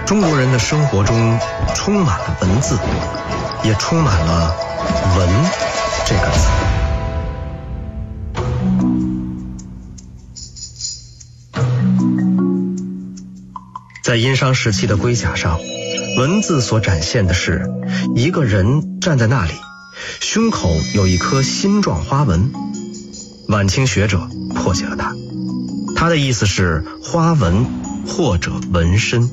中国人的生活中充满了文字，也充满了文这个字。在殷商时期的龟甲上，文字所展现的是一个人站在那里，胸口有一颗心状花纹。晚清学者破解了它，他的意思是花纹或者纹身。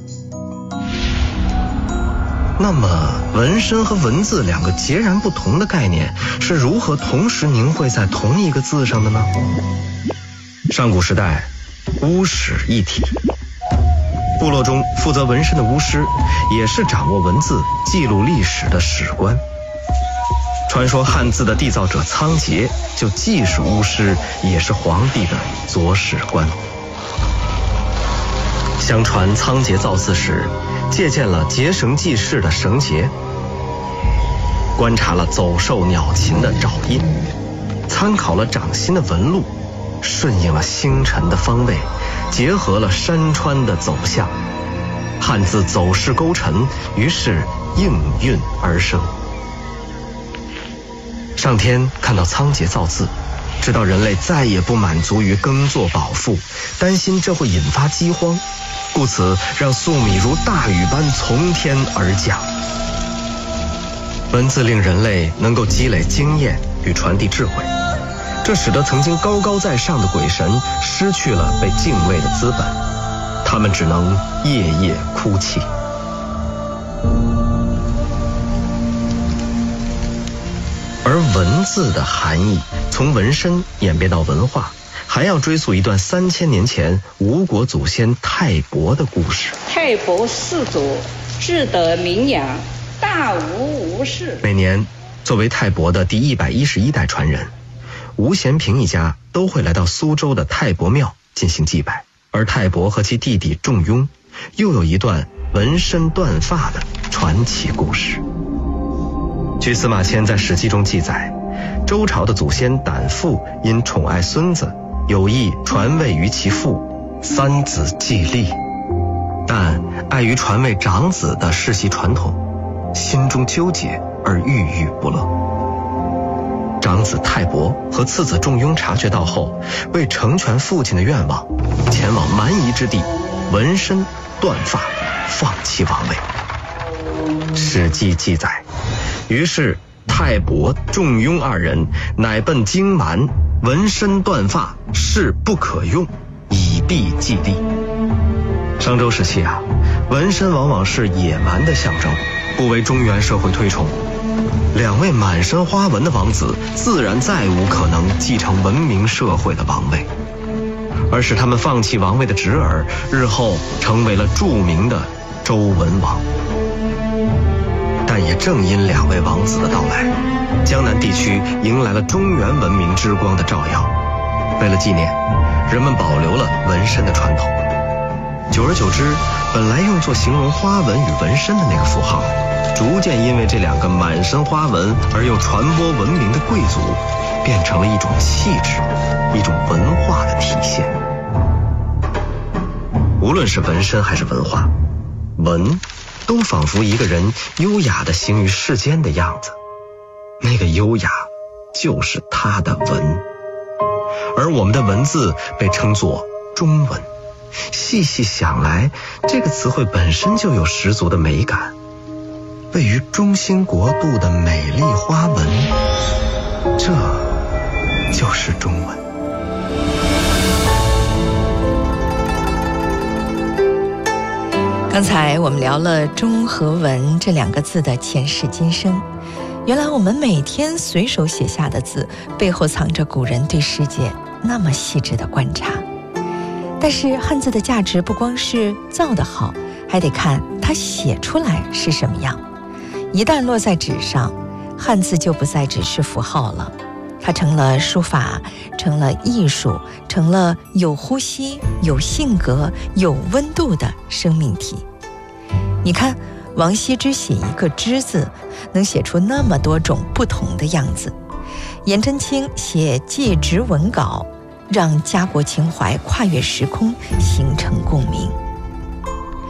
那么纹身和文字两个截然不同的概念是如何同时凝汇在同一个字上的呢？上古时代，巫史一体，部落中负责纹身的巫师也是掌握文字记录历史的史官。传说汉字的缔造者仓颉就既是巫师也是皇帝的左史官。相传仓颉造字时借鉴了结绳记事的绳结，观察了走兽鸟禽的爪印，参考了掌心的纹路，顺应了星辰的方位，结合了山川的走向，汉字走势勾陈，于是应运而生。上天看到仓颉造字，知道人类再也不满足于耕作饱腹，担心这会引发饥荒，故此让粟米如大雨般从天而降。文字令人类能够积累经验与传递智慧，这使得曾经高高在上的鬼神失去了被敬畏的资本，他们只能夜夜哭泣。而文字的含义从纹身演变到文化，还要追溯一段3000年前吴国祖先泰伯的故事。 泰伯氏族志得名扬，大吴氏。 每年作为泰伯的第111代传人，吴咸平一家都会来到苏州的泰伯庙进行祭拜。而泰伯和其弟弟仲雍又有一段纹身断发的传奇故事。据司马迁在《史记》中记载，周朝的祖先胆父因宠爱孙子，有意传位于其父，三子继立，但碍于传位长子的世袭传统，心中纠结而郁郁不乐。长子泰伯和次子仲雍察觉到后，为成全父亲的愿望，前往蛮夷之地，纹身断发，放弃王位。《史记》记载，于是泰伯、仲雍二人乃奔荆蛮，纹身断发，誓不可用，以避继立。商周时期纹身往往是野蛮的象征，不为中原社会推崇。两位满身花纹的王子自然再无可能继承文明社会的王位，而使他们放弃王位的侄儿日后成为了著名的周文王。但也正因两位王子的到来，江南地区迎来了中原文明之光的照耀。为了纪念，人们保留了纹身的传统。久而久之，本来用作形容花纹与纹身的那个符号，逐渐因为这两个满身花纹而又传播文明的贵族，变成了一种气质，一种文化的体现。无论是纹身还是文化，文都仿佛一个人优雅地行于世间的样子，那个优雅就是他的文。而我们的文字被称作中文，细细想来，这个词汇本身就有十足的美感。位于中兴国度的美丽花纹，这就是中文。 刚才我们聊了中和文这两个字的前世今生，原来我们每天随手写下的字背后藏着古人对世界那么细致的观察。但是汉字的价值不光是造得好，还得看它写出来是什么样。一旦落在纸上，汉字就不再只是符号了，它成了书法，成了艺术，成了有呼吸、有性格、有温度的生命体。你看，王羲之写一个之字，能写出那么多种不同的样子；颜真卿写祭侄文稿，让家国情怀跨越时空，形成共鸣。为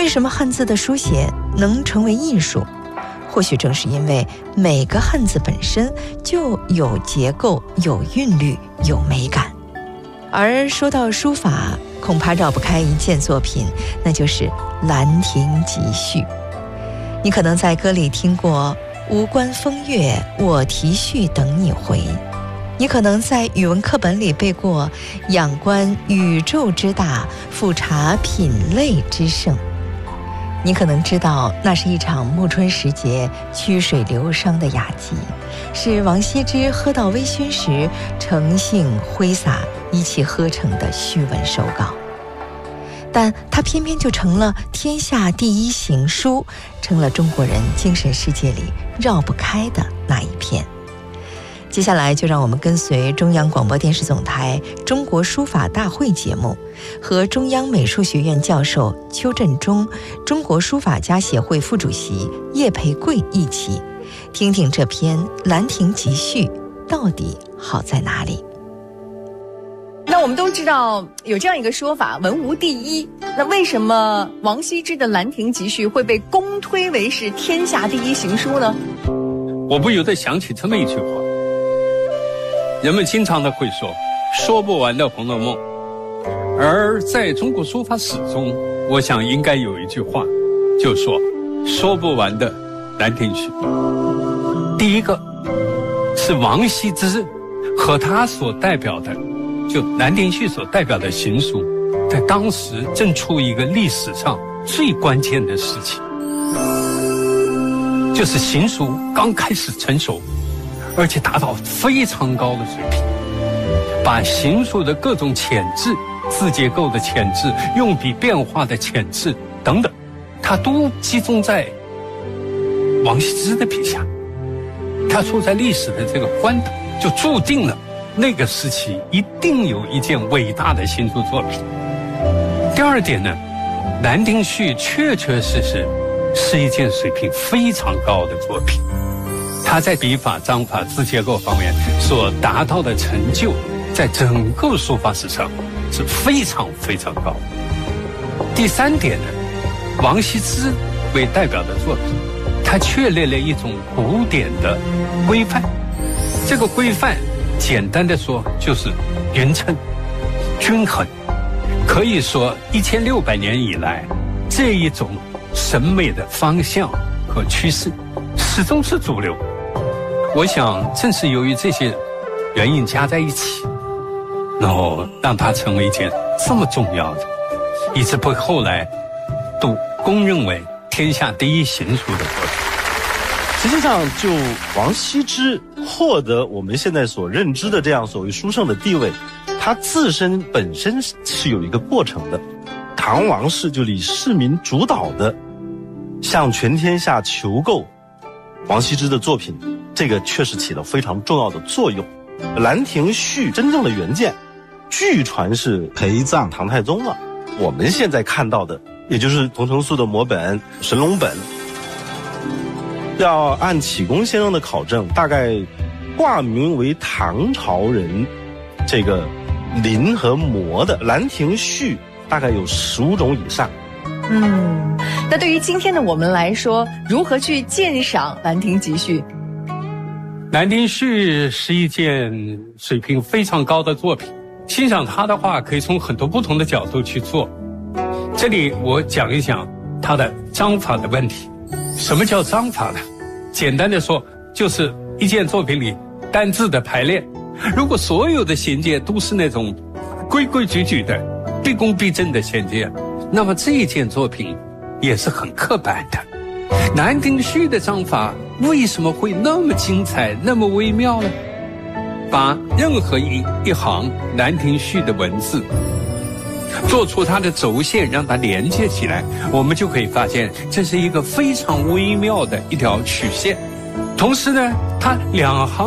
为什么汉字的书写能成为艺术？或许正是因为每个汉字本身就有结构、有韵律、有美感。而说到书法，恐怕绕不开一件作品，那就是《兰亭集序》。你可能在歌里听过“无关风月，我题序等你回”，你可能在语文课本里背过“仰观宇宙之大，俯察品类之盛”。你可能知道，那是一场暮春时节曲水流觞的雅集，是王羲之喝到微醺时诚性挥洒一气呵成的序文手稿。但它偏偏就成了天下第一行书，成了中国人精神世界里绕不开的那一片。接下来就让我们跟随中央广播电视总台中国书法大会节目，和中央美术学院教授邱振中、中国书法家协会副主席叶培贵一起听听这篇《兰亭集序》到底好在哪里。 那我们都知道有这样一个说法，文无第一。那为什么王羲之的《兰亭集序》会被公推为是天下第一行书呢？ 我不由得想起这么一句话，人们经常的会说不完的《红楼梦》，而在中国书法史中，我想应该有一句话，就说不完的《兰亭序》。第一个是王羲之和他所代表的，就《兰亭序》所代表的行书，在当时正处一个历史上最关键的时期，就是行书刚开始成熟，而且达到非常高的水平，把行书的各种潜质、字结构的潜质、用笔变化的潜质等等，它都集中在王羲之的笔下。他处在历史的这个关头，就注定了那个时期一定有一件伟大的行书作品。第二点呢，《兰亭序》确确实实是一件水平非常高的作品，它在笔法、章法、字结构方面所达到的成就，在整个书法史上是非常非常高。第三点呢，王羲之为代表的作品，它确立了一种古典的规范。这个规范简单的说就是匀称、均衡，可以说1600年以来这一种审美的方向和趋势始终是主流。我想正是由于这些原因加在一起，然后让它成为一件这么重要的，以致被后来都公认为天下第一行书的作品。 实际上，就王羲之获得我们现在所认知的这样所谓书圣的地位，他自身本身是有一个过程的。唐王室就以市民主导的向全天下求购王羲之的作品，这个确实起了非常重要的作用。《兰亭序》真正的原件，据传是陪葬唐太宗了。我们现在看到的，也就是桐城素的摹本、神龙本，要按启功先生的考证，大概挂名为唐朝人这个临和摹的《兰亭序》大概有15种以上。 那对于今天的我们来说，如何去鉴赏《兰亭集序》？《 兰亭序》是一件水平非常高的作品，欣赏它的话，可以从很多不同的角度去做。这里我讲一讲它的章法的问题。什么叫章法呢？简单的说，就是一件作品里单字的排列。如果所有的衔接都是那种规规矩矩的、毕恭毕敬的衔接，那么这一件作品也是很刻板的。《兰亭序》的章法为什么会那么精彩、那么微妙呢？把任何一行《兰亭序》的文字做出它的轴线，让它连接起来，我们就可以发现这是一个非常微妙的一条曲线。同时呢，它两行